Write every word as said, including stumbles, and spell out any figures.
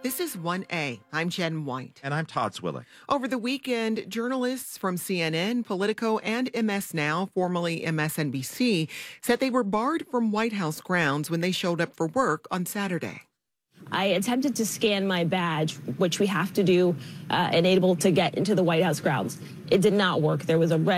This is one A. I'm Jen White. And I'm Todd Swillick. Over the weekend, journalists from C N N, Politico, and M S Now, formerly M S N B C, said they were barred from White House grounds when they showed up for work on Saturday. I attempted to scan my badge, which we have to do, uh, and able to get into the White House grounds. It did not work. There was a red